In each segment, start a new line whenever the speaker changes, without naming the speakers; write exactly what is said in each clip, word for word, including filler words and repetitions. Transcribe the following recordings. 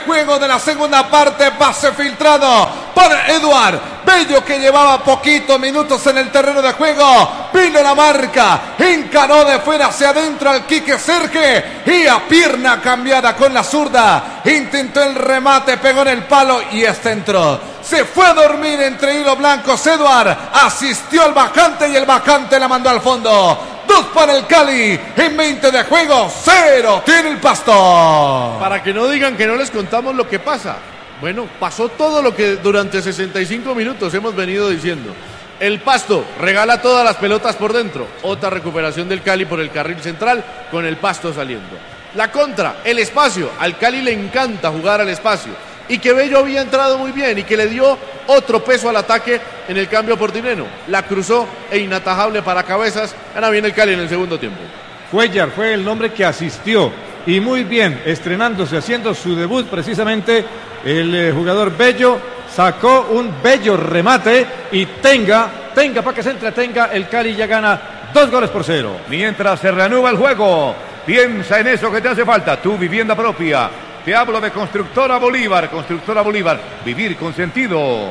juego de la segunda parte. Pase filtrado por Eduard Bello, que llevaba poquitos minutos en el terreno de juego. Vino la marca, encaró de fuera hacia adentro al Quique Serge y a pierna cambiada con la zurda intentó el remate, pegó en el palo y este entró. Se fue a dormir entre hilos blancos. Eduard asistió al bajante y el bajante la mandó al fondo. Dos para el Cali en veinte de juego, cero tiene el Pasto.
Para que no digan que no les contamos lo que pasa. Bueno, pasó todo lo que durante sesenta y cinco minutos hemos venido diciendo. El Pasto regala todas las pelotas por dentro. Otra recuperación del Cali por el carril central con el Pasto saliendo. La contra, el espacio. Al Cali le encanta jugar al espacio. Y que Bello había entrado muy bien y que le dio otro peso al ataque en el cambio por Dineno. La cruzó e inatajable para Cabezas. Gana bien el Cali en el segundo tiempo.
Cuellar fue el nombre que asistió y muy bien, estrenándose, haciendo su debut precisamente el eh, jugador Bello. Sacó un bello remate y tenga, tenga para que se entretenga. El Cali ya gana dos goles por cero.
Mientras se reanuda el juego, piensa en eso que te hace falta, tu vivienda propia. Te hablo de Constructora Bolívar, Constructora Bolívar, vivir con sentido.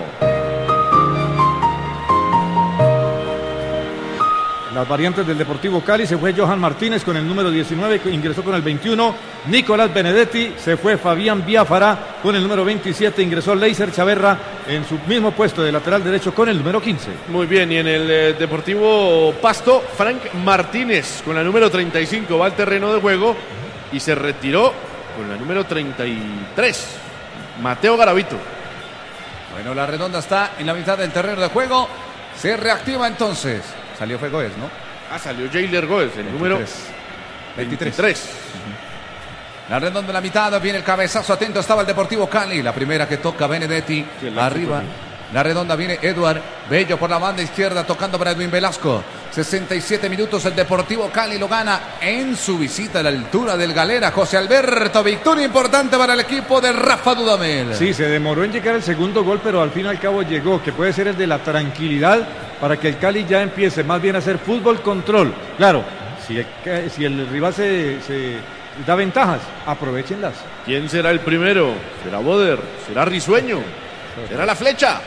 Las variantes del Deportivo Cali: se fue Johan Martínez con el número diecinueve, ingresó con el veintiuno, Nicolás Benedetti, se fue Fabián Biafara con el número veintisiete, ingresó Leiser Chaverra en su mismo puesto de lateral derecho con el número quince.
Muy bien, y en el eh, Deportivo Pasto, Frank Martínez con la número treinta y cinco va al terreno de juego y se retiró con la número treinta y tres, Mateo Garavito.
Bueno, la redonda está en la mitad del terreno de juego. Se reactiva entonces. Salió fue Goes, ¿no?
Ah, salió Jailer Goes, el número
veintitrés.
veintitrés.
Uh-huh. La redonda en la mitad, viene el cabezazo, atento estaba el Deportivo Cali. La primera que toca Benedetti, sí, arriba. La redonda viene Eduard Bello por la banda izquierda, tocando para Edwin Velasco. sesenta y siete minutos, el Deportivo Cali lo gana en su visita a la altura del Galera. José Alberto, victoria importante para el equipo de Rafa Dudamel.
Sí, se demoró en llegar el segundo gol, pero al fin y al cabo llegó, que puede ser el de la tranquilidad para que el Cali ya empiece más bien a hacer fútbol control. Claro, si el, si el rival se, se da ventajas, aprovechenlas.
¿Quién será el primero? ¿Será Boder? ¿Será Risueño? ¿Será la Flecha?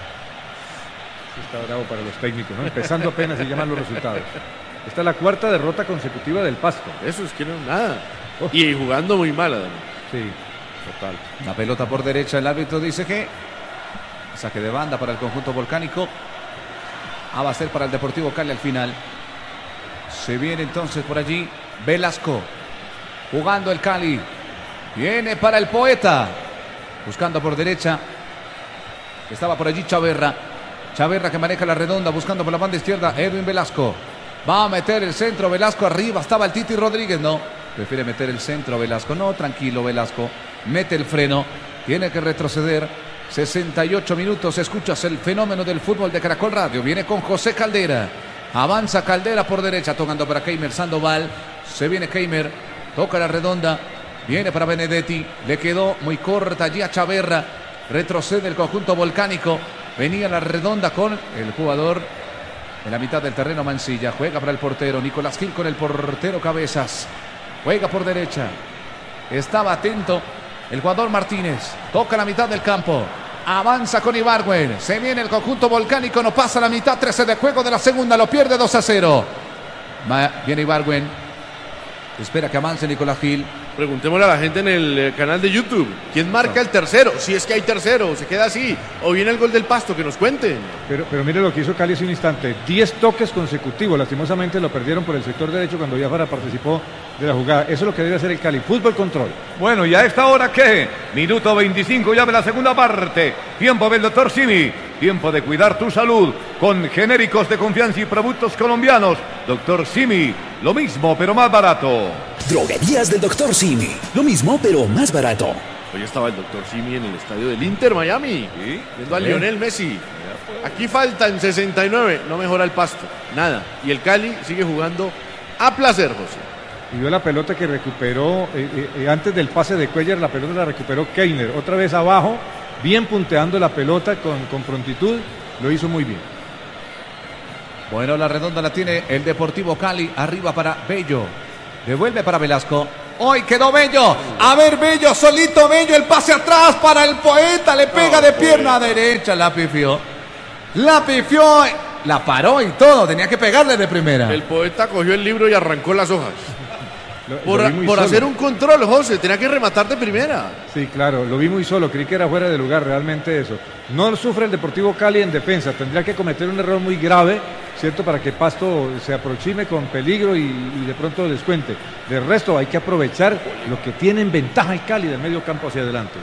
Está bravo para los técnicos, ¿no? Empezando apenas y llaman los resultados. Esta es la cuarta derrota consecutiva del Pasto.
Eso es que no es nada. Oh. Y jugando muy mal, además.
Sí, total.
La pelota por derecha, el árbitro dice que saque de banda para el conjunto volcánico. Ah, va a ser para el Deportivo Cali al final. Se viene entonces por allí Velasco. Jugando el Cali. Viene para el Poeta. Buscando por derecha. Estaba por allí Chaverra. Chaverra que maneja la redonda, buscando por la banda izquierda Edwin Velasco. Va a meter el centro Velasco, arriba estaba el Titi Rodríguez, no. Prefiere meter el centro Velasco, no, tranquilo Velasco. Mete el freno, tiene que retroceder. sesenta y ocho minutos, escuchas el fenómeno del fútbol de Caracol Radio. Viene con José Caldera. Avanza Caldera por derecha, tocando para Keimer Sandoval. Se viene Keimer, toca la redonda. Viene para Benedetti, le quedó muy corta allí a Chaverra. Retrocede el conjunto volcánico. Venía la redonda con el jugador en la mitad del terreno, Mancilla. Juega para el portero, Nicolás Gil con el portero Cabezas. Juega por derecha. Estaba atento el jugador Martínez. Toca la mitad del campo. Avanza con Ibargüen. Se viene el conjunto volcánico, no pasa la mitad. trece de juego de la segunda, lo pierde dos a cero. Viene Ibargüen. Espera que avance Nicolás Gil.
Preguntémosle a la gente en el canal de YouTube, ¿quién marca el tercero? Si es que hay tercero, se queda así, o viene el gol del Pasto, que nos cuenten.
Pero, pero mire lo que hizo Cali hace un instante, diez toques consecutivos, lastimosamente lo perdieron por el sector derecho cuando Biafara participó de la jugada. Eso es lo que debe hacer el Cali, fútbol control.
Bueno, ¿y a esta hora qué? Minuto veinticinco, ya de la segunda parte, tiempo del doctor Simi, tiempo de cuidar tu salud, con genéricos de confianza y productos colombianos. doctor Simi, lo mismo pero más barato.
Droguerías del doctor Simi, lo mismo pero más barato.
Hoy estaba el doctor Simi en el estadio del Inter Miami, ¿sí? Viendo a Lionel Messi. Aquí faltan sesenta y nueve, no mejora el Pasto, nada. Y el Cali sigue jugando a placer, José.
Y vio la pelota que recuperó, eh, eh, antes del pase de Cuellar, la pelota la recuperó Keiner, otra vez abajo, bien punteando la pelota con, con prontitud, lo hizo muy bien.
Bueno, la redonda la tiene el Deportivo Cali, arriba para Bello. Devuelve para Velasco. Hoy quedó Bello. A ver, Bello, solito Bello, el pase atrás para el Poeta. Le pega de pierna derecha, la pifió. La pifió, la paró y todo. Tenía que pegarle de primera.
El Poeta cogió el libro y arrancó las hojas.
Lo-
Por,
lo vi muy
por
solo.
hacer un control, José, tenía que rematar de primera.
Sí, claro, lo vi muy solo, creí que era fuera de lugar realmente eso. No sufre el Deportivo Cali en defensa, tendría que cometer un error muy grave, ¿cierto? Para que Pasto se aproxime con peligro y, y de pronto descuente. De resto hay que aprovechar lo que tiene en ventaja el Cali del medio campo hacia adelante.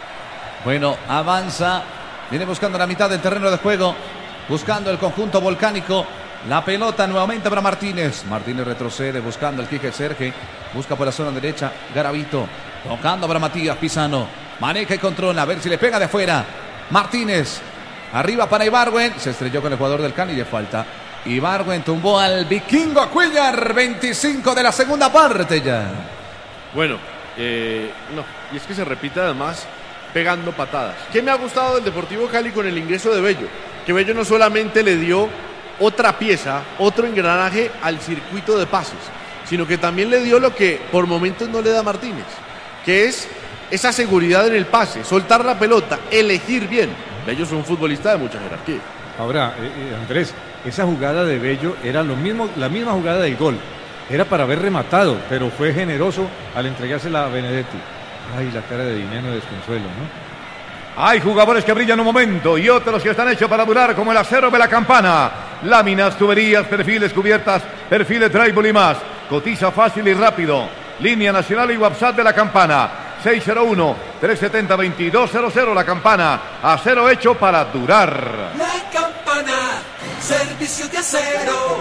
Bueno, avanza. Viene buscando la mitad del terreno de juego. Buscando el conjunto volcánico. La pelota nuevamente para Martínez. Martínez retrocede buscando el Quique Serge. Busca por la zona derecha. Garavito. Tocando para Matías Pisano. Maneja y controla. A ver si le pega de fuera. Martínez. Arriba para Ibargüen. Se estrelló con el jugador del Cali de falta. Ibargüen tumbó al vikingo Cuellar. veinticinco de la segunda parte ya.
Bueno, eh, no, y es que se repite además pegando patadas. ¿Qué me ha gustado del Deportivo Cali con el ingreso de Bello? Que Bello no solamente le dio otra pieza, otro engranaje al circuito de pases, sino que también le dio lo que por momentos no le da Martínez, que es esa seguridad en el pase, soltar la pelota, elegir bien. Bello es un futbolista de mucha jerarquía.
Ahora, eh, eh, Andrés, esa jugada de Bello era lo mismo, la misma jugada del gol. Era para haber rematado, pero fue generoso al entregársela a Benedetti. Ay, la cara de Dineno de desconsuelo, ¿no?
Hay jugadores que brillan un momento y otros que están hechos para durar, como el acero de la campana. Láminas, tuberías, perfiles, cubiertas, perfiles, drywall y más. Cotiza fácil y rápido. Línea nacional y WhatsApp de la campana. seis cero uno, tres siete cero, dos dos cero cero. La campana. Acero hecho para durar.
La campana, servicio de acero.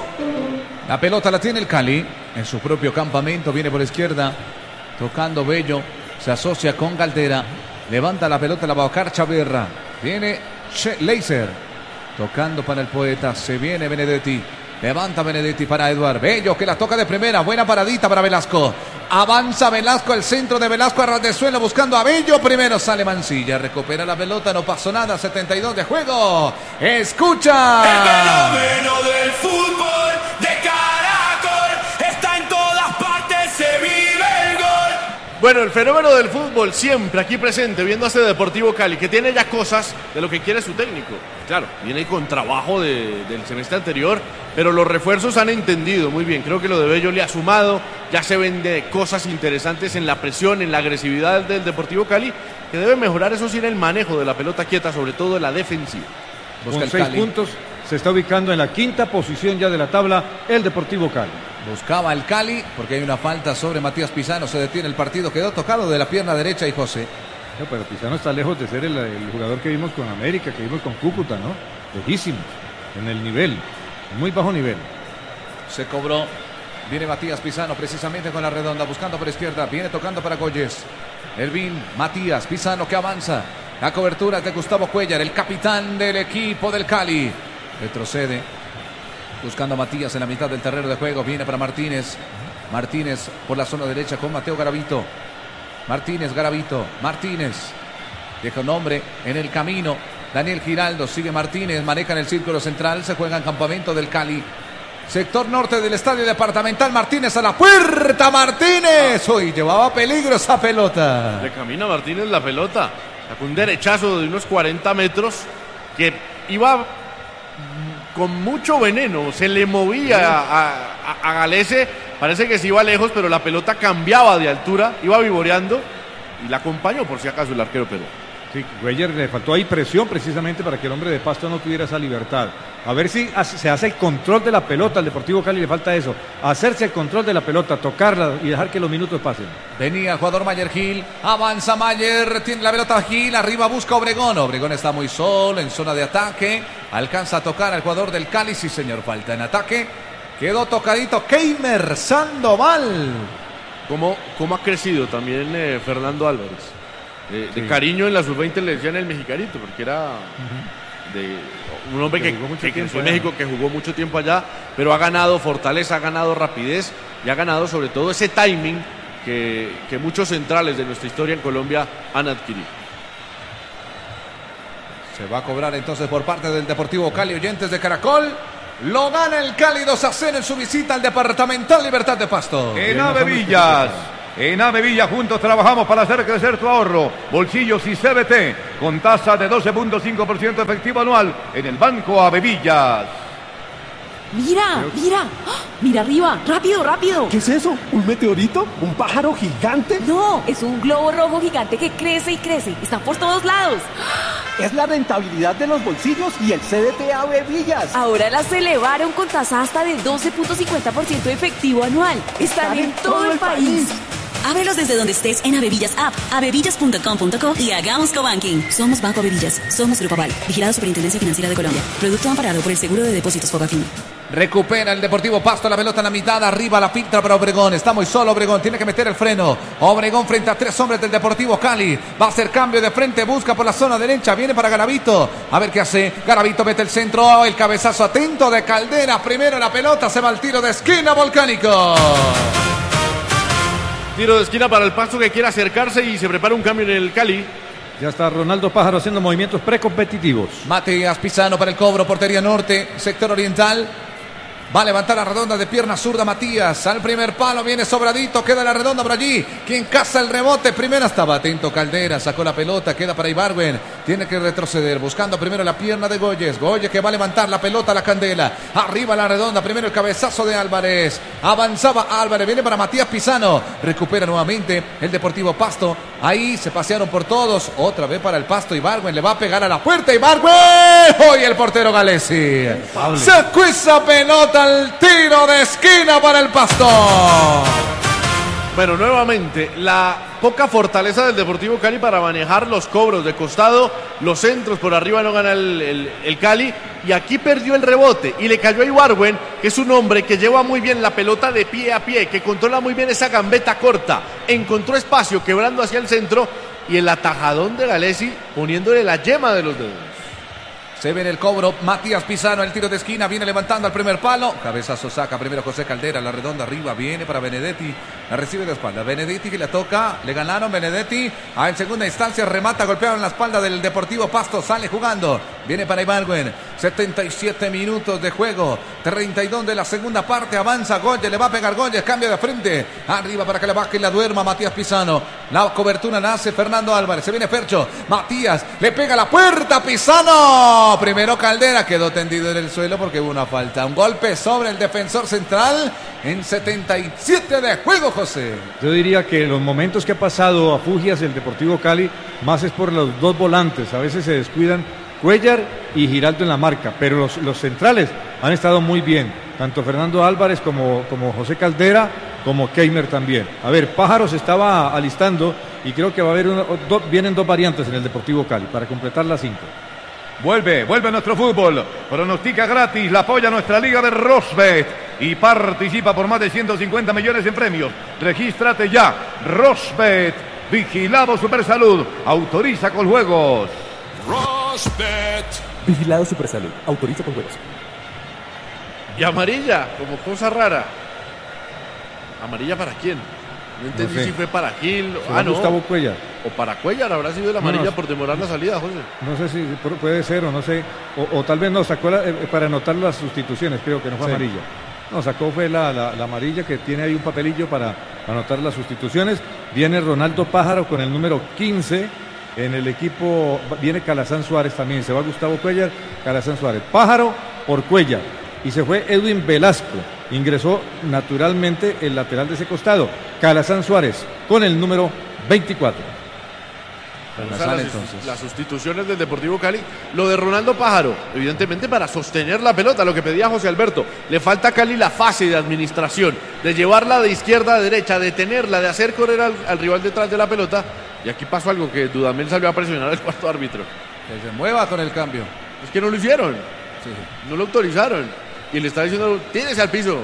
La pelota la tiene el Cali en su propio campamento. Viene por izquierda. Tocando Bello. Se asocia con Galdera. Levanta la pelota, la va a buscar Chaverra. Viene Leiser. Tocando para el Poeta. Se viene Benedetti. Levanta Benedetti para Eduard Bello, que la toca de primera. Buena paradita para Velasco. Avanza Velasco, el centro de Velasco a ras de suelo buscando a Bello. Primero sale Mancilla. Recupera la pelota. No pasó nada. setenta y dos de juego. Escucha.
El fenómeno del fútbol de Caracol está en todas partes, se vive el gol.
Bueno, el fenómeno del fútbol siempre aquí presente, viendo a este Deportivo Cali, que tiene ya cosas de lo que quiere su técnico. Claro, viene con trabajo de, del semestre anterior, pero los refuerzos han entendido muy bien. Creo que lo de Bello le ha sumado, ya se ven de cosas interesantes en la presión, en la agresividad del Deportivo Cali, que debe mejorar, eso sí, en el manejo de la pelota quieta, sobre todo en la defensiva.
Busca
Con
el
seis
Cali.
puntos se está ubicando en la quinta posición ya de la tabla el Deportivo Cali.
Buscaba el Cali porque hay una falta sobre Matías Pisano. Se detiene el partido. Quedó tocado de la pierna derecha y José.
No, pero Pisano está lejos de ser el, el jugador que vimos con América, que vimos con Cúcuta, ¿no? Lejísimos, en el nivel, muy bajo nivel.
Se cobró. Viene Matías Pisano precisamente con la redonda. Buscando por izquierda. Viene tocando para Goyes. Elvin Matías Pisano que avanza. La cobertura de Gustavo Cuellar, el capitán del equipo del Cali. Retrocede. Buscando a Matías en la mitad del terreno de juego. Viene para Martínez. Martínez por la zona derecha con Mateo Garavito. Martínez, Garavito. Martínez. Deja un hombre en el camino. Daniel Giraldo. Sigue Martínez. Maneja en el círculo central. Se juega en campamento del Cali. Sector norte del estadio departamental. Martínez a la puerta. Martínez. Uy, llevaba peligro esa pelota.
Le camina Martínez la pelota. Sacó un derechazo de unos cuarenta metros que iba con mucho veneno, se le movía a, a, a Galese, parece que se iba lejos, pero la pelota cambiaba de altura, iba vivoreando y la acompañó por si acaso el arquero Perú.
Sí, Cuellar le faltó ahí presión precisamente para que el hombre de Pasto no tuviera esa libertad. A ver si hace- se hace el control de la pelota al Deportivo Cali, le falta eso, hacerse el control de la pelota, tocarla y dejar que los minutos pasen.
Venía el jugador Mayer Gil. Avanza Mayer. Tiene la pelota Gil. Arriba busca Obregón. Obregón está muy solo en zona de ataque. Alcanza a tocar al jugador del Cali. Sí, señor. Falta en ataque. Quedó tocadito Keimer Sandoval.
¿Cómo, cómo ha crecido también eh, Fernando Álvarez? Eh, de
Sí.
cariño en la sub veinte le decían el mexicanito, porque era de un hombre
Que
que,
jugó mucho
que
tiempo
creció en
allá.
México, que jugó mucho tiempo allá, pero ha ganado fortaleza, ha ganado rapidez y ha ganado sobre todo ese timing que, que muchos centrales de nuestra historia en Colombia han adquirido.
Se va a cobrar entonces por parte del Deportivo Cali. Oyentes de Caracol. Lo gana el Cali dos a cero en su visita al Departamental Libertad de Pasto.
En Ave Villas, En Avevilla juntos trabajamos para hacer crecer tu ahorro. Bolsillos y C B T con tasa de doce punto cinco por ciento efectivo anual en el Banco Avevillas.
Mira, mira, ¡ah! Mira arriba, rápido, rápido.
¿Qué es eso? ¿Un meteorito? ¿Un pájaro gigante?
No, es un globo rojo gigante que crece y crece. Está por todos lados.
Es la rentabilidad de los bolsillos y el C D T Avevillas.
Ahora las elevaron con tasa hasta de doce punto cincuenta por ciento efectivo anual. Están en todo el país.
Ábrelos desde donde estés en Avevillas App, avevillas punto com punto co y hagamos cobanking. Somos Banco Avevillas, somos Grupo Aval, vigilado Superintendencia Financiera de Colombia. Producto amparado por el Seguro de Depósitos Fogafín.
Recupera el Deportivo Pasto la pelota en la mitad, arriba la filtra para Obregón, está muy solo Obregón, tiene que meter el freno. Obregón frente a tres hombres del Deportivo Cali, va a hacer cambio de frente, busca por la zona derecha, viene para Garavito, a ver qué hace. Garavito mete el centro, el cabezazo atento de Caldera, primero la pelota, se va al tiro de esquina Volcánico.
Tiro de esquina para el Pasto que quiere acercarse y se prepara un cambio en el Cali.
Ya está Ronaldo Pájaro haciendo movimientos precompetitivos.
Matías Pisano para el cobro, portería norte, sector oriental. Va a levantar la redonda de pierna zurda Matías. Al primer palo viene sobradito. Queda la redonda por allí. Quien caza el rebote. Primera estaba atento Caldera. Sacó la pelota. Queda para Ibargüen. Tiene que retroceder. Buscando primero la pierna de Goyes. Goyes que va a levantar la pelota a la Candela. Arriba la redonda. Primero el cabezazo de Álvarez. Avanzaba Álvarez. Viene para Matías Pisano. Recupera nuevamente el Deportivo Pasto. Ahí se pasearon por todos. Otra vez para el Pasto. Ibargüen le va a pegar a la puerta. Ibargüen. Hoy el portero Galesi. Sacó esa pelota al tiro de esquina para el Pasto.
Bueno, nuevamente, la poca fortaleza del Deportivo Cali para manejar los cobros de costado, los centros por arriba no gana el, el, el Cali, y aquí perdió el rebote y le cayó a Ibargüen, que es un hombre que lleva muy bien la pelota de pie a pie, que controla muy bien esa gambeta corta, encontró espacio quebrando hacia el centro y el atajadón de Galesi poniéndole la yema de los dedos.
Se ve en el cobro Matías Pisano, el tiro de esquina, viene levantando al primer palo. Cabezazo saca primero José Caldera, la redonda arriba, viene para Benedetti. La recibe de espalda. Benedetti que le toca, le ganaron Benedetti. Ah, en segunda instancia remata, golpearon la espalda del Deportivo Pasto, sale jugando. Viene para Ibargüen. setenta y siete minutos de juego. treinta y dos de la segunda parte. Avanza Goyes, le va a pegar Goyes, cambio de frente. Arriba para que le baje y la duerma Matías Pisano. La cobertura la hace Fernando Álvarez. Se viene Fercho. Matías le pega a la puerta. Pisano. Primero Caldera quedó tendido en el suelo porque hubo una falta. Un golpe sobre el defensor central en setenta y siete de juego, José.
Yo diría que los momentos que ha pasado a Fugias el Deportivo Cali, más es por los dos volantes. A veces se descuidan Cuellar y Giraldo en la marca, pero los, los centrales han estado muy bien. Tanto Fernando Álvarez como, como José Caldera, como Keimer también. A ver, Pájaro se estaba alistando y creo que va a haber una, do, vienen dos variantes en el Deportivo Cali para completar las cinco.
Vuelve, vuelve nuestro fútbol. Pronostica gratis, la apoya nuestra liga de Rosbet y participa por más de ciento cincuenta millones en premios. Regístrate ya. Rosbet, vigilado Supersalud, autoriza con juegos.
Rosbet.
Vigilado Supersalud, autoriza con juegos.
Y amarilla, como cosa rara. ¿Amarilla para quién? No entendí no sé. Si fue para Gil.
Ah, no. Gustavo Cuellar.
O para Cuellar, habrá sido la amarilla no, no. por demorar la salida, José.
No sé si puede ser o no sé. O, o tal vez no, sacó la, eh, para anotar las sustituciones, creo que no fue sí. amarilla. No, sacó fue la, la, la amarilla que tiene ahí un papelillo para anotar las sustituciones. Viene Ronaldo Pájaro con el número quince. En el equipo viene Calazán Suárez también. Se va Gustavo Cuellar, Calazán Suárez. Pájaro por Cuellar. Y se fue Edwin Velasco. Ingresó naturalmente el lateral de ese costado. Calazán Suárez con el número veinticuatro.
O sea, las, las sustituciones del Deportivo Cali. Lo de Ronaldo Pájaro, evidentemente para sostener la pelota, lo que pedía José Alberto. Le falta a Cali la fase de administración, de llevarla de izquierda a derecha, de tenerla, de hacer correr al, al rival detrás de la pelota. Y aquí pasó algo que Dudamel salió a presionar al cuarto árbitro.
Que se mueva con el cambio.
Es que no lo hicieron.
Sí.
No lo autorizaron. Y le está diciendo, tírese al piso.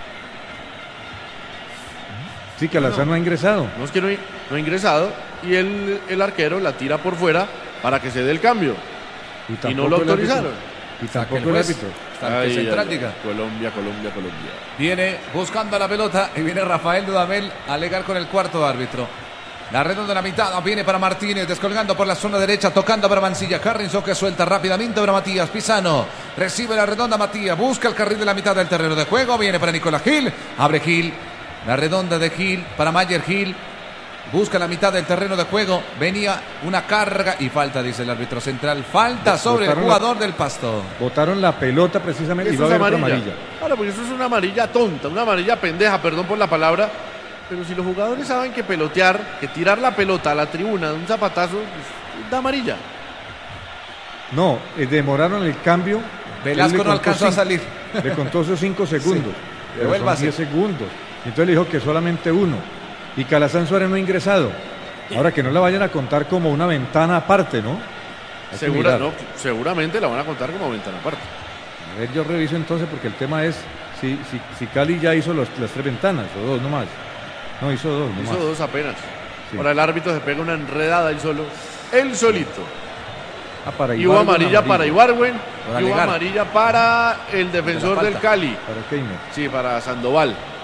Sí, Calazán no, no ha ingresado.
No es que no, no ha ingresado. Y el, el arquero la tira por fuera para que se dé el cambio. Y, y no lo autorizaron.
Y tampoco el árbitro.
Ay, central, ay, diga. Colombia, Colombia, Colombia.
Viene buscando la pelota y viene Rafael Dudamel a alegar con el cuarto árbitro. La redonda de la mitad viene para Martínez, descolgando por la zona derecha, tocando para Mancilla. Carrinson que suelta rápidamente para Matías Pisano. Recibe la redonda Matías, busca el carril de la mitad del terreno de juego. Viene para Nicolás Gil, abre Gil. La redonda de Gil para Mayer Gil. Busca la mitad del terreno de juego. Venía una carga y falta, dice el árbitro central. Falta sobre el jugador la, del Pasto.
Botaron la pelota precisamente y va a haber amarilla.
amarilla. Ahora, porque eso es una amarilla tonta, una amarilla pendeja, perdón por la palabra. Pero si los jugadores saben que pelotear, que tirar la pelota a la tribuna de un zapatazo, pues, da amarilla.
No, eh, demoraron el cambio.
Velasco no alcanzó a salir.
Le contó esos cinco segundos. Sí. Pero son diez segundos. Entonces le dijo que solamente uno. Y Calazán Suárez no ha ingresado. Ahora que no la vayan a contar como una ventana aparte, ¿no?
Segura, no, seguramente la van a contar como ventana aparte.
A ver, yo reviso entonces porque el tema es si, si, si Cali ya hizo los, las tres ventanas o dos nomás. No, hizo dos nomás.
Hizo dos apenas. Sí. Ahora el árbitro se pega una enredada él solo. Él solito.
Ah, para
y hubo amarilla, amarilla para Ibargüen y hubo amarilla para el defensor del Cali.
¿Para Keimer?
Sí, para Sandoval.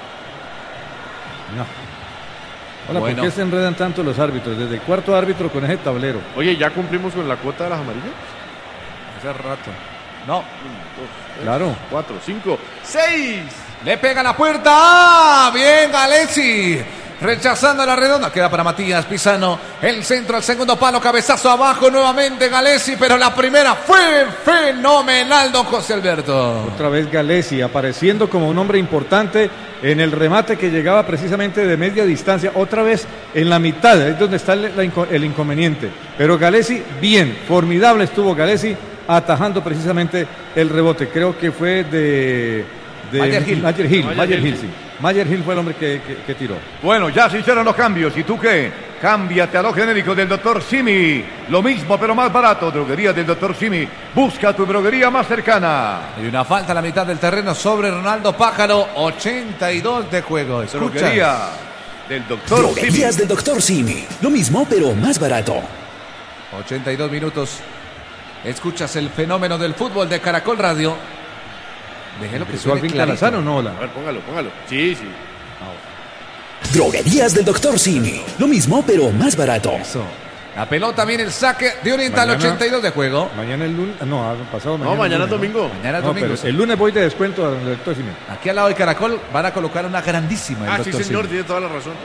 No. Hola, bueno. ¿Por qué se enredan tanto los árbitros? Desde el cuarto árbitro con ese tablero.
Oye, ¿ya cumplimos con la cuota de las amarillas?
Hace rato. No.
Un, dos, tres,
claro.
Cuatro, cinco, seis.
Le pega la puerta. ¡Ah! Bien, Galesi. Rechazando la redonda. Queda para Matías Pisano. El centro al segundo palo. Cabezazo abajo nuevamente Galesi. Pero la primera fue fenomenal, don José Alberto.
Otra vez Galesi apareciendo como un hombre importante en el remate que llegaba precisamente de media distancia. Otra vez en la mitad. Es donde está el, el inconveniente. Pero Galesi, bien. Formidable estuvo Galesi atajando precisamente el rebote. Creo que fue de... de
Mayer Gil.
Mayer Gil, Mayer, Mayer Gil, Gil, sí. Mayer Gil fue el hombre que, que, que tiró.
Bueno, ya se hicieron los cambios. ¿Y tú qué? Cámbiate a lo genérico del doctor Simi. Lo mismo, pero más barato. Droguería del doctor Simi. Busca tu droguería más cercana.
Y una falta a la mitad del terreno sobre Ronaldo Pájaro. ochenta y dos de juego. ¿Escuchas?
Droguería del doctor Simi.
Droguerías del doctor Simi. Lo mismo, pero más barato.
ochenta y dos minutos. Escuchas el fenómeno del fútbol de Caracol Radio. Déjelo que suene clarito.
Calazán o no? La...
A ver, póngalo, póngalo. Sí, sí.
Oh. Droguerías del doctor Simi. Lo mismo, pero más barato.
Eso. La pelota viene el saque de Oriental, mañana, ochenta y dos de juego.
Mañana el lunes, no, pasado mañana.
No, mañana
el lunes,
domingo.
¿no? Mañana
no,
domingo.
Pero sí. El lunes voy de descuento al doctor Simi.
Aquí al lado de Caracol van a colocar una grandísima.
Ah, sí, señor, Simi. Tiene toda la razón.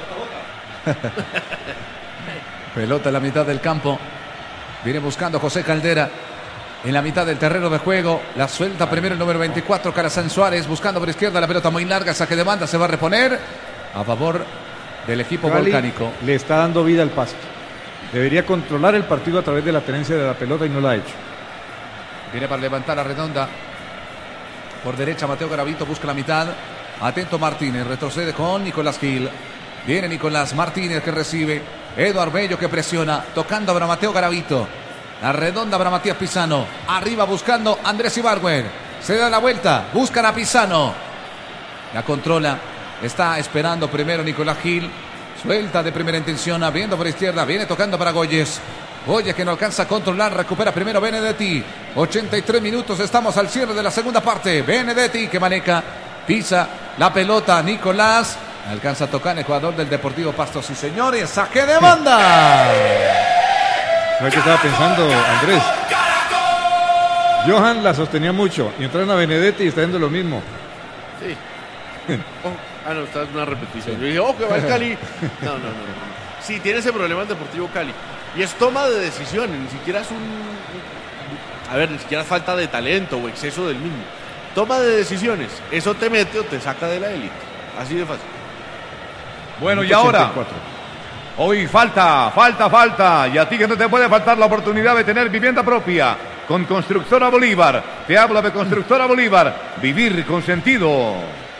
Pelota en la mitad del campo. Viene buscando José Caldera. En la mitad del terreno de juego, la suelta primero el número veinticuatro, Calazán Suárez, buscando por izquierda, la pelota muy larga, saque de banda, se va a reponer a favor del equipo Cali volcánico.
Le está dando vida al Pasto. Debería controlar el partido a través de la tenencia de la pelota y no la ha hecho.
Viene para levantar la redonda. Por derecha, Mateo Garavito busca la mitad. Atento Martínez, retrocede con Nicolás Gil. Viene Nicolás Martínez que recibe. Eduardo Bello que presiona, tocando para Mateo Garavito. La redonda para Matías Pisano. Arriba buscando Andrés Ibargüen. Se da la vuelta. Buscan a Pisano. La controla. Está esperando primero Nicolás Gil. Suelta de primera intención. Abriendo por izquierda. Viene tocando para Goyes. Goyes que no alcanza a controlar. Recupera primero Benedetti. ochenta y tres minutos. Estamos al cierre de la segunda parte. Benedetti que maneja. Pisa la pelota. Nicolás. Alcanza a tocar el jugador del Deportivo Pasto. Sí, señores. Saque de banda.
¿Sabes qué estaba pensando, Andrés? Johan la sostenía mucho y entraron a Benedetti y está haciendo lo mismo.
Sí. Oh, ah, no, está en una repetición. Yo dije, oh, que va el Cali. No, no, no, no. Sí, tiene ese problema el Deportivo Cali. Y es toma de decisiones, ni siquiera es un... A ver, ni siquiera es falta de talento o exceso del mismo. Toma de decisiones. Eso te mete o te saca de la élite. Así de fácil.
Bueno, y ahora... Hoy falta, falta, falta. Y a ti que no te puede faltar la oportunidad de tener vivienda propia. Con Constructora Bolívar. Te habla de Constructora Bolívar. Vivir con sentido.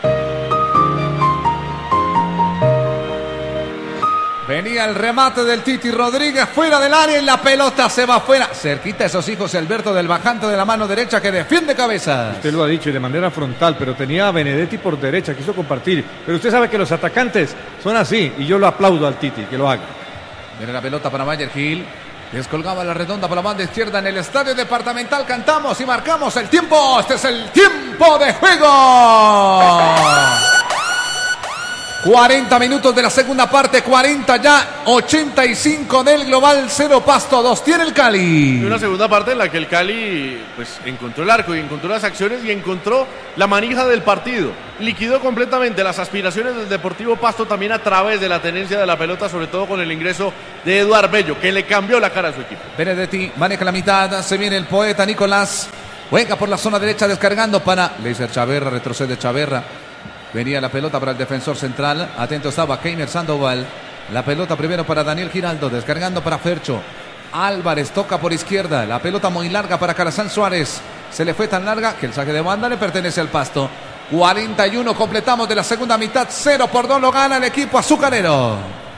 Venía el remate del Titi Rodríguez fuera del área y la pelota se va fuera. Cerquita esos hijos Alberto del bajante de la mano derecha que defiende cabezas.
Usted lo ha dicho y de manera frontal, pero tenía a Benedetti por derecha, quiso compartir. Pero usted sabe que los atacantes son así y yo lo aplaudo al Titi, que lo haga.
Viene la pelota para Mayer Gil. Descolgaba la redonda por la banda izquierda en el estadio departamental. Cantamos y marcamos el tiempo. Este es el tiempo de juego. cuarenta minutos de la segunda parte, cuarenta ya, ochenta y cinco del global, cero Pasto, dos tiene el Cali.
Y una segunda parte en la que el Cali pues encontró el arco y encontró las acciones y encontró la manija del partido. Liquidó completamente las aspiraciones del Deportivo Pasto también a través de la tenencia de la pelota, sobre todo con el ingreso de Eduard Bello, que le cambió la cara a su equipo.
Benedetti maneja la mitad, se viene el poeta Nicolás, juega por la zona derecha descargando para Leiser Chaverra, retrocede Chaverra. Venía la pelota para el defensor central. Atento estaba Keimer Sandoval. La pelota primero para Daniel Giraldo. Descargando para Fercho. Álvarez toca por izquierda. La pelota muy larga para Calazán Suárez. Se le fue tan larga que el saque de banda le pertenece al Pasto. cuarenta y uno completamos de la segunda mitad. cero por dos lo gana el equipo azucarero.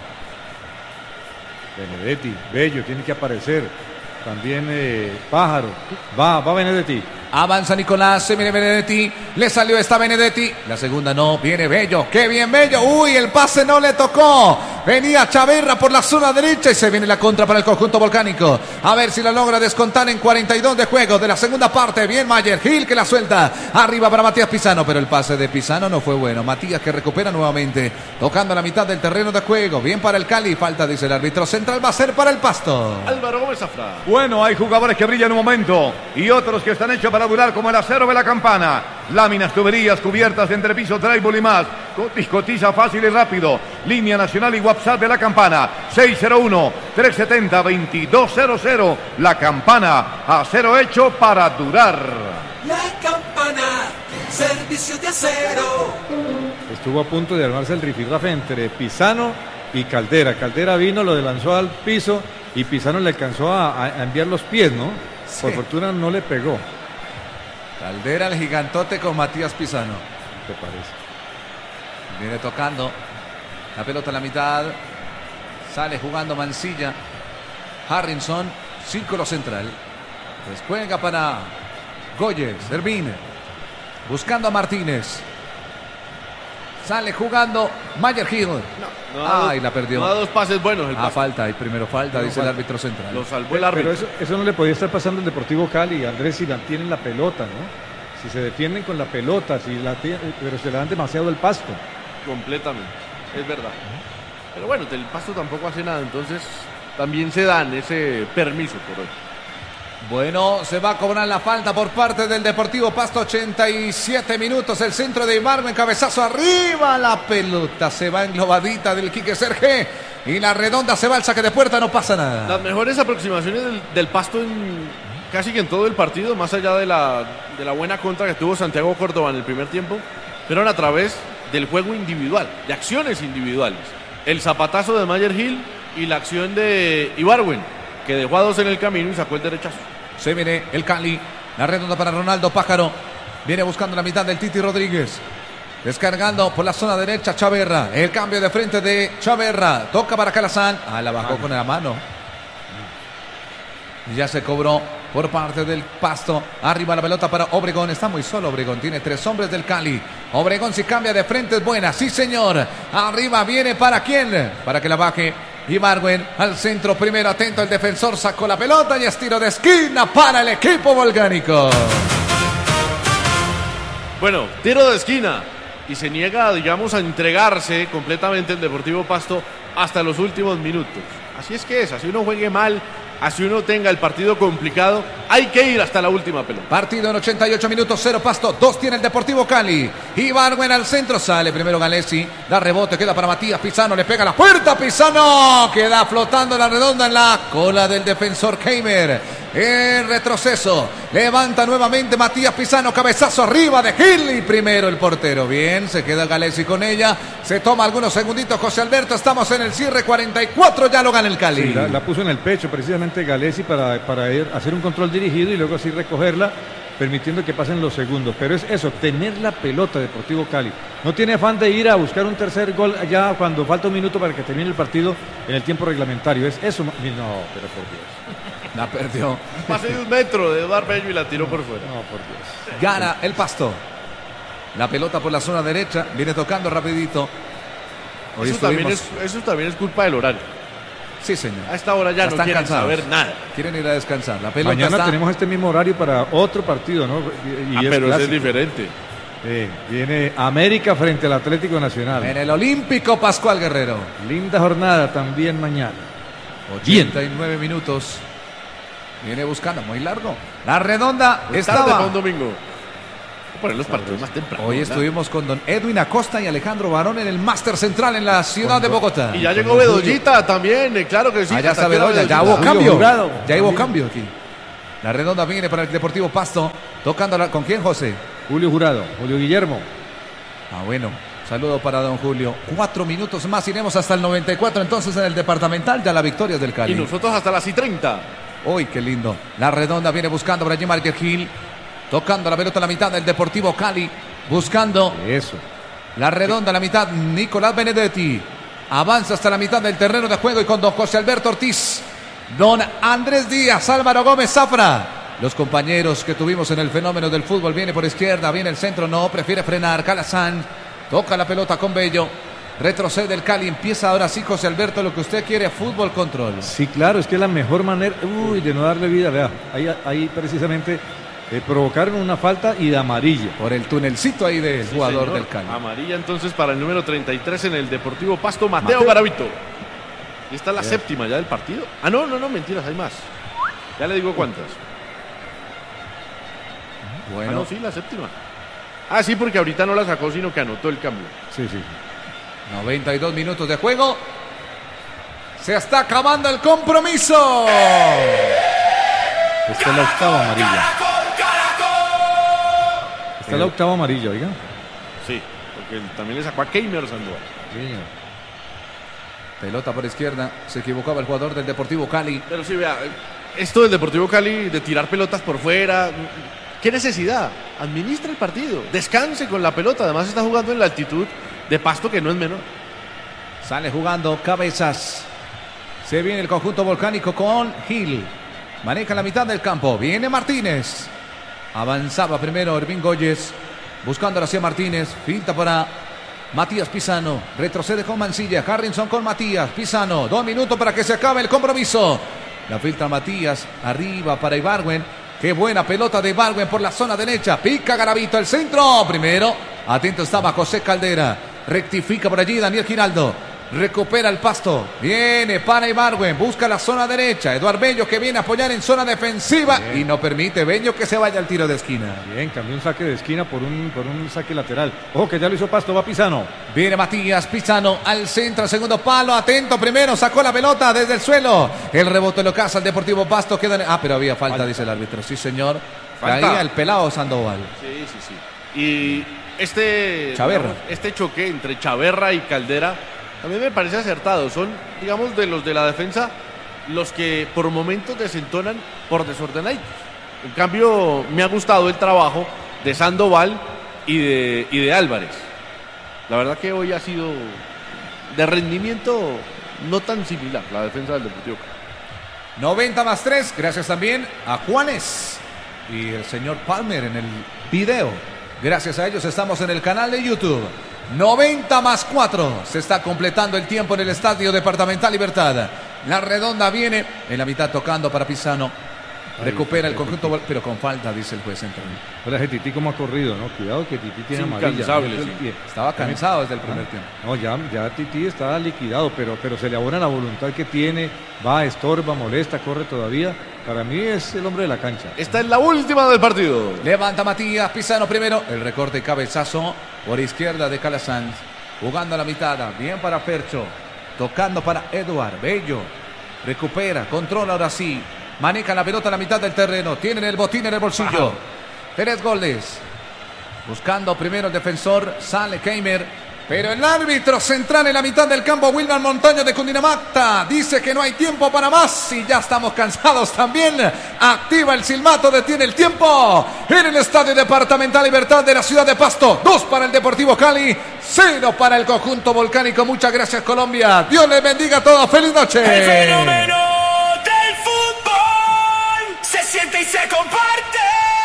Benedetti, Bello, tiene que aparecer. También eh, Pájaro. Va, va Benedetti.
Avanza Nicolás, se viene Benedetti, le salió esta Benedetti, la segunda no, viene Bello, qué bien Bello, uy, el pase no le tocó, venía Chaverra por la zona derecha y se viene la contra para el conjunto volcánico, a ver si la logra descontar en cuarenta y dos de juego de la segunda parte, bien Mayer, Gil que la suelta, arriba para Matías Pisano, pero el pase de Pisano no fue bueno, Matías que recupera nuevamente, tocando la mitad del terreno de juego, bien para el Cali, falta dice el árbitro central, va a ser para el Pasto.
Álvaro Gómez Zafra.
Bueno, hay jugadores que brillan un momento y otros que están hechos para durar como el acero de la campana. Láminas, tuberías, cubiertas, entrepiso, drywall y más. Cotiza fácil y rápido. Línea nacional y WhatsApp de la campana. seis cero uno, tres siete cero, dos dos cero cero. La campana, acero hecho para durar.
La campana, servicio de acero.
Estuvo a punto de armarse el rifirrafe entre Pisano y Caldera. Caldera vino, lo lanzó al piso y Pisano le alcanzó a, a enviar los pies, ¿no? Sí. Por fortuna no le pegó.
Caldera el gigantote con Matías Pisano.
¿Te parece?
Viene tocando. La pelota a la mitad. Sale jugando Mancilla. Harrison, círculo central. Descuelga para Goyes, Servín. Buscando a Martínez. Sale jugando Mayer Gil. No,
no
Ay,
dos,
la perdió.
No da dos pases buenos. El
ah, falta. Y primero falta, no, dice falta. El árbitro central.
Lo salvó el árbitro.
Pero eso, eso no le podía estar pasando al Deportivo Cali, Andrés, si mantienen la pelota, ¿no? Si se defienden con la pelota, si la pero se le dan demasiado el Pasto.
Completamente, es verdad. Pero bueno, el Pasto tampoco hace nada, entonces también se dan ese permiso por hoy.
Bueno, se va a cobrar la falta por parte del Deportivo Pasto, ochenta y siete minutos, el centro de Ibargüen, cabezazo arriba, la pelota se va englobadita del Quique Serge y la redonda se va al saque de puerta, no pasa nada.
Las mejores aproximaciones del, del Pasto en casi que en todo el partido, más allá de la, de la buena contra que tuvo Santiago Córdoba en el primer tiempo, fueron a través del juego individual, de acciones individuales. El zapatazo de Mayer Gil y la acción de Ibargüen, que dejó a dos en el camino y sacó el derechazo.
Se viene el Cali, la redonda para Ronaldo Pájaro, viene buscando la mitad del Titi Rodríguez, descargando por la zona derecha Chaverra, el cambio de frente de Chaverra, toca para Calazán, ah, la bajó con la mano, y ya se cobró por parte del Pasto, arriba la pelota para Obregón, está muy solo Obregón, tiene tres hombres del Cali, Obregón si cambia de frente es buena, sí señor, arriba viene para quién, para que la baje Ibargüen al centro primero, atento el defensor, sacó la pelota y es tiro de esquina para el equipo volcánico.
Bueno, tiro de esquina y se niega, digamos, a entregarse completamente el Deportivo Pasto hasta los últimos minutos. Así es que es, así uno juegue mal, así uno tenga el partido complicado, hay que ir hasta la última pelota.
Partido en ochenta y ocho minutos, cero Pasto, dos tiene el Deportivo Cali. Ibargüen al centro, sale primero Galesi, da rebote, queda para Matías Pisano, le pega la puerta, Pisano, queda flotando la redonda en la cola del defensor Keimer. El retroceso, levanta nuevamente Matías Pisano, cabezazo arriba de Gil y primero el portero. Bien, se queda Galesi con ella, se toma algunos segunditos José Alberto, estamos en el cierre, cuarenta y cuatro, ya lo gana el Cali.
Sí, la, la puso en el pecho precisamente Galesi para, para ir, hacer un control dirigido y luego así recogerla, permitiendo que pasen los segundos. Pero es eso, tener la pelota Deportivo Cali. No tiene afán de ir a buscar un tercer gol ya cuando falta un minuto para que termine el partido en el tiempo reglamentario. Es eso. No, pero por Dios.
La perdió.
Pase de un metro de Eduard Bello y la tiró por fuera.
No, por Dios.
Gana el Pasto. La pelota por la zona derecha, viene tocando rapidito.
Hoy eso, estuvimos... también es, eso también es culpa del horario.
Sí, señor.
A esta hora ya, ya no quieren cansados. saber nada.
Quieren ir a descansar. La pelota
Mañana
está...
tenemos este mismo horario para otro partido, ¿no?
Y, y ah, es pero ese es diferente.
Eh, viene América frente al Atlético Nacional.
En el Olímpico Pascual Guerrero.
Linda jornada también mañana.
ochenta y nueve minutos. Viene buscando, muy largo. La redonda
Es
estaba.
tarde para un domingo. Voy a poner los partidos más temprano.
Hoy
¿verdad?
estuvimos con don Edwin Acosta y Alejandro Barón en el Máster Central en la ciudad de Bogotá.
Y ya llegó Bedollita también, eh, claro que sí.
Allá está
hasta aquí era
Bedoya, ya
Bedollita.
hubo cambio.
Jurado.
Ya hubo cambio aquí. La redonda viene para el Deportivo Pasto. Tocándola, ¿con quién, José?
Julio Jurado, Julio Guillermo.
Ah, bueno. Saludo para don Julio. Cuatro minutos más, iremos hasta el noventa y cuatro entonces en el departamental, ya la victoria del Cali.
Y nosotros hasta las y treinta.
Uy, qué lindo. La redonda viene buscando por allí Marker Gil. Tocando la pelota a la mitad del Deportivo Cali. Buscando.
Eso.
La redonda a la mitad, Nicolás Benedetti. Avanza hasta la mitad del terreno de juego y con don José Alberto Ortiz. Don Andrés Díaz, Álvaro Gómez Zafra. Los compañeros que tuvimos en el fenómeno del fútbol. Viene por izquierda, viene el centro, no, prefiere frenar. Calazán toca la pelota con Bello. Retrocede el Cali, empieza ahora sí José Alberto, lo que usted quiere, fútbol control.
Sí, claro, es que es la mejor manera, uy, de no darle vida, vea, ahí, ahí precisamente eh, provocaron una falta y de amarilla.
Por el tunelcito ahí del
Sí,
jugador
señor.
del Cali.
Amarilla entonces para el número treinta y tres en el Deportivo Pasto, Mateo,
Mateo.
Garavito. Y esta es la
Bien.
séptima ya del partido. Ah, no, no, no, mentiras, hay más. Ya le digo cuántas. Ah,
Bueno,
no, sí, la séptima. Ah, sí, porque ahorita no la sacó, sino que anotó el cambio.
Sí, sí.
noventa y dos minutos de juego. Se está acabando el compromiso.
Esta es la octava amarilla.
Caracol, Caracol.
Esta es la octava amarilla, oiga.
Sí, porque él también le sacó a Keimer Sandoval.
Sí.
Pelota por izquierda. Se equivocaba el jugador del Deportivo Cali.
Pero sí, vea, esto del Deportivo Cali de tirar pelotas por fuera, ¿qué necesidad? Administra el partido, descanse con la pelota, además está jugando en la altitud de Pasto que no es menor.
Sale jugando Cabezas. Se viene el conjunto volcánico con Gil. Maneja la mitad del campo. Viene Martínez. Avanzaba primero Hervín Goyes. Buscando hacia Martínez. Finta para Matías Pisano. Retrocede con Mancilla. Harrison con Matías. Pisano. Dos minutos para que se acabe el compromiso. La filtra Matías. Arriba para Ibargüen. Qué buena pelota de Ibargüen por la zona derecha. Pica Garavito el centro. Primero. Atento estaba José Caldera. Rectifica por allí Daniel Giraldo. Recupera el Pasto. Viene para Ibargüen. Busca la zona derecha. Eduard Bello que viene a apoyar en zona defensiva. Bien. Y no permite Bello que se vaya al tiro de esquina.
Bien, cambió un saque de esquina por un, por un saque lateral. Ojo que ya lo hizo Pasto, va Pisano.
Viene Matías Pisano al centro, segundo palo. Atento primero. Sacó la pelota desde el suelo. El rebote lo caza el Deportivo Pasto. Queda en... Ah, pero había falta, falta, dice el árbitro. Sí, señor.
Falta.
Caía el pelado Sandoval.
Sí, sí, sí. Y este,
Chaverra.
digamos, este choque entre Chaverra y Caldera a mí me parece acertado. Son, digamos, de los de la defensa los que por momentos desentonan por desordenaditos. En cambio, me ha gustado el trabajo de Sandoval y de, y de Álvarez. La verdad que hoy ha sido de rendimiento no tan similar la defensa del Deportivo Cali.
noventa más tres, gracias también a Juanes y el señor Palmer en el video. Gracias a ellos estamos en el canal de YouTube. noventa más cuatro, se está completando el tiempo en el Estadio Departamental Libertad. La redonda viene en la mitad tocando para Pisano. Recupera el conjunto, pero con falta, dice el juez central.
Hola, Titi, ¿cómo ha corrido? No, cuidado que Titi tiene amarilla.
Incansable,
No,
sí.
Estaba cansado desde el primer tiempo.
No, ya, ya Titi está liquidado, pero, pero se le abona la voluntad que tiene. Va, estorba, molesta, corre todavía. Para mí es el hombre de la cancha.
Esta es la última del partido.
Levanta Matías Pisano primero. El recorte y cabezazo por izquierda de Calasanz. Jugando a la mitad. Bien para Percho. Tocando para Eduard Bello. Recupera, controla ahora sí. Maneja la pelota a la mitad del terreno. Tienen el botín en el bolsillo. Ajá. Tres goles. Buscando primero el defensor. Sale Keimer. Pero el árbitro central en la mitad del campo, Wilman Montaño de Cundinamarca, dice que no hay tiempo para más y ya estamos cansados también. Activa el silbato, detiene el tiempo en el Estadio Departamental Libertad de la ciudad de Pasto. Dos para el Deportivo Cali, cero para el conjunto volcánico. Muchas gracias, Colombia. Dios les bendiga a todos. Feliz noche.
El fenómeno del fútbol se siente y se comparte.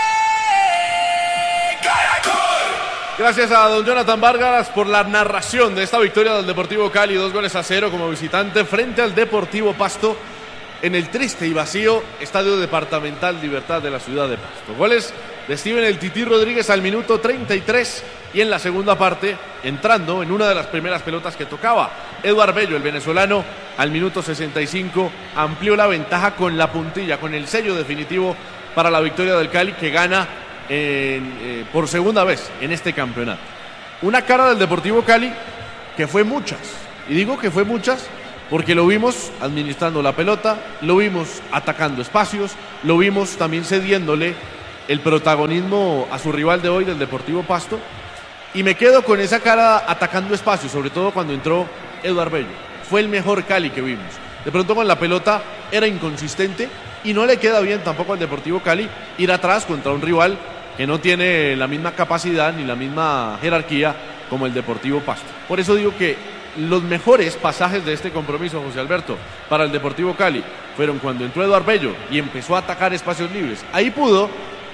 Caracol.
Gracias a don Jonathan Vargas por la narración de esta victoria del Deportivo Cali, dos goles a cero como visitante frente al Deportivo Pasto. en el triste y vacío Estadio Departamental Libertad de la ciudad de Pasto. Goles de Steven el Tití Rodríguez al minuto treinta y tres y en la segunda parte, entrando en una de las primeras pelotas que tocaba, Eduard Bello, el venezolano, al minuto sesenta y cinco, amplió la ventaja con la puntilla, con el sello definitivo para la victoria del Cali, que gana en, eh, por segunda vez en este campeonato. Una cara del Deportivo Cali que fue muchas, y digo que fue muchas porque lo vimos administrando la pelota, lo vimos atacando espacios, lo vimos también cediéndole el protagonismo a su rival de hoy, del Deportivo Pasto, y me quedo con esa cara atacando espacios, sobre todo cuando entró Eduard Bello. Fue el mejor Cali que vimos. De pronto con la pelota era inconsistente y no le queda bien tampoco al Deportivo Cali ir atrás contra un rival que no tiene la misma capacidad ni la misma jerarquía como el Deportivo Pasto. Por eso digo que los mejores pasajes de este compromiso, José Alberto, para el Deportivo Cali fueron cuando entró Eduard Bello y empezó a atacar espacios libres. Ahí pudo,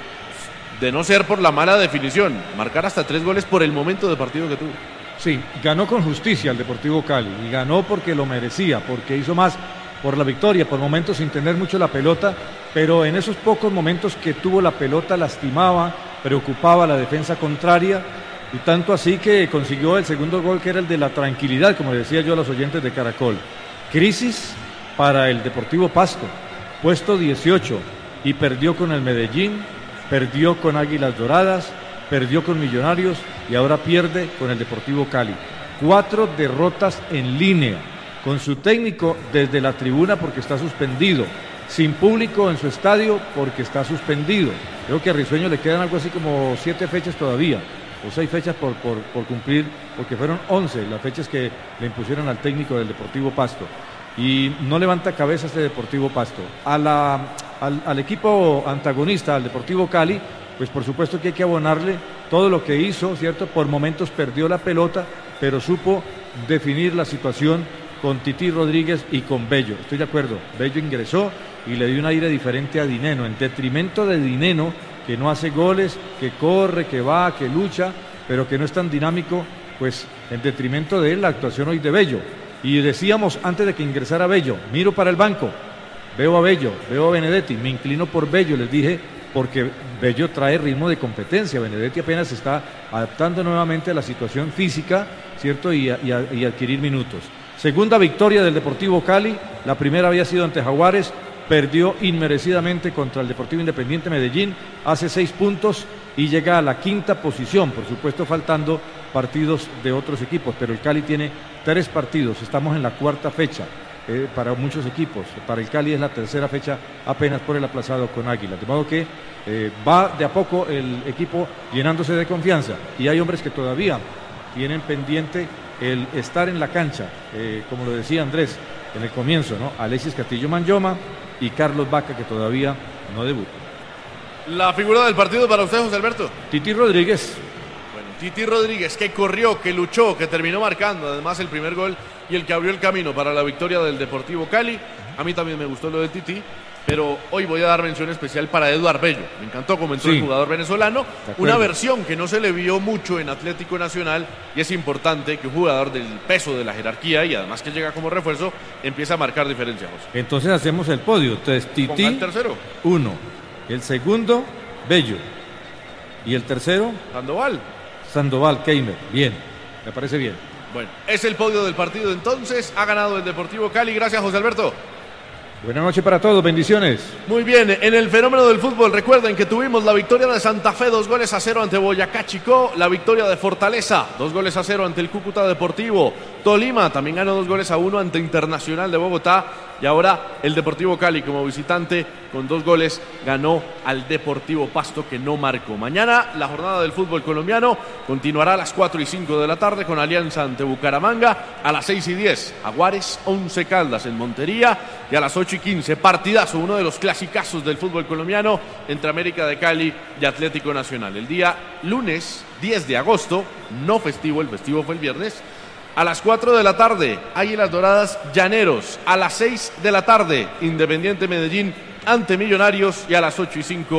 de no ser por la mala definición, marcar hasta tres goles por el momento de partido que tuvo.
Sí, ganó con justicia el Deportivo Cali y ganó porque lo merecía, porque hizo más por la victoria, por momentos sin tener mucho la pelota, pero en esos pocos momentos que tuvo la pelota lastimaba, preocupaba a la defensa contraria, y tanto así que consiguió el segundo gol, que era el de la tranquilidad, como decía yo a los oyentes de Caracol. Crisis para el Deportivo Pasto, puesto dieciocho, y perdió con el Medellín, perdió con Águilas Doradas, perdió con Millonarios y ahora pierde con el Deportivo Cali. Cuatro derrotas en línea, con su técnico desde la tribuna porque está suspendido, sin público en su estadio porque está suspendido. Creo que a Risueño le quedan algo así como siete fechas todavía, o seis fechas por, por, por cumplir, porque fueron once las fechas que le impusieron al técnico del Deportivo Pasto. Y no levanta cabeza este Deportivo Pasto. A la, al, al equipo antagonista, al Deportivo Cali, pues por supuesto que hay que abonarle todo lo que hizo, ¿cierto? Por momentos perdió la pelota, pero supo definir la situación con Tití Rodríguez y con Bello. Estoy de acuerdo, Bello ingresó y le dio un aire diferente a Dineno, en detrimento de Dineno, que no hace goles, que corre, que va, que lucha, pero que no es tan dinámico, pues en detrimento de él la actuación hoy de Bello. Y decíamos antes de que ingresara Bello, miro para el banco, veo a Bello, veo a Benedetti, me inclino por Bello, les dije, porque Bello trae ritmo de competencia. Benedetti apenas se está adaptando nuevamente a la situación física, ¿cierto? Y, a, y, a, y adquirir minutos. Segunda victoria del Deportivo Cali, la primera había sido ante Jaguares, perdió inmerecidamente contra el Deportivo Independiente Medellín, hace seis puntos y llega a la quinta posición, por supuesto faltando partidos de otros equipos, pero el Cali tiene tres partidos, estamos en la cuarta fecha. Eh, para muchos equipos, para el Cali es la tercera fecha apenas por el aplazado con Águila, de modo que eh, va de a poco el equipo llenándose de confianza y hay hombres que todavía tienen pendiente el estar en la cancha, eh, como lo decía Andrés en el comienzo, ¿no? Alexis Castillo Manyoma y Carlos Vaca, que todavía no debuta.
La figura del partido para usted, José Alberto.
Tití Rodríguez.
Bueno, Tití Rodríguez, que corrió, que luchó, que terminó marcando además el primer gol y el que abrió el camino para la victoria del Deportivo Cali. A mí también me gustó lo de Tití, pero hoy voy a dar mención especial para Eduard Bello. Me encantó cómo entró sí. el jugador venezolano, una versión que no se le vio mucho en Atlético Nacional, y es importante que un jugador del peso de la jerarquía y además que llega como refuerzo empiece a marcar diferencia, José.
Entonces hacemos el podio. Entonces Tití,
el tercero.
Uno, el segundo, Bello, y el tercero,
Sandoval.
Sandoval, Keimer. Bien, me parece bien.
Bueno, es el podio del partido entonces. Ha ganado el Deportivo Cali. Gracias, José Alberto.
Buenas noches para todos, bendiciones.
Muy bien, en el fenómeno del fútbol, recuerden que tuvimos la victoria de Santa Fe, dos goles a cero ante Boyacá Chicó, la victoria de Fortaleza, dos goles a cero ante el Cúcuta Deportivo, Tolima también ganó dos goles a uno ante Internacional de Bogotá, y ahora el Deportivo Cali como visitante con dos goles ganó al Deportivo Pasto, que no marcó. Mañana la jornada del fútbol colombiano continuará a las cuatro y cinco de la tarde con Alianza ante Bucaramanga, a las seis y diez Jaguares Once Caldas en Montería, y a las ocho y quince partidazo, uno de los clasicazos del fútbol colombiano entre América de Cali y Atlético Nacional. El día lunes diez de agosto, no festivo, el festivo fue el viernes, a las cuatro de la tarde, Águilas Doradas Llaneros. A las seis de la tarde, Independiente Medellín ante Millonarios. Y a las ocho y cinco,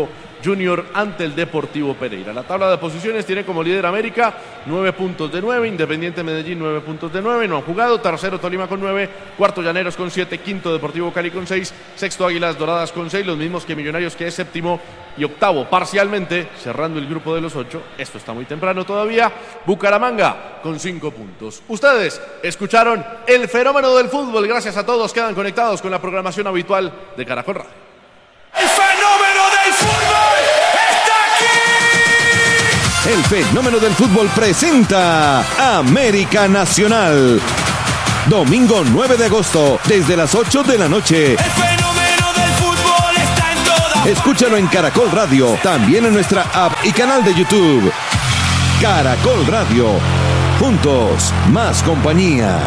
Junior ante el Deportivo Pereira. La tabla de posiciones tiene como líder América, nueve puntos de nueve, Independiente Medellín nueve puntos de nueve, no han jugado, tercero Tolima con nueve, cuarto Llaneros con siete, quinto Deportivo Cali con seis, sexto Águilas Doradas con seis, los mismos que Millonarios, que es séptimo, y octavo parcialmente, cerrando el grupo de los ocho, esto está muy temprano todavía, Bucaramanga con cinco puntos. Ustedes escucharon el fenómeno del fútbol, gracias a todos, quedan conectados con la programación habitual de Caracol Radio.
El fenómeno del fútbol está aquí.
El fenómeno del fútbol presenta América Nacional. Domingo nueve de agosto, desde las ocho de la noche.
El fenómeno del fútbol está en todas.
Escúchalo en Caracol Radio, también en nuestra app y canal de YouTube. Caracol Radio. Juntos, más compañía.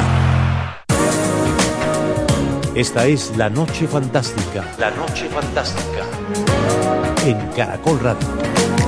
Esta es La Noche Fantástica. La Noche Fantástica. En Caracol Radio.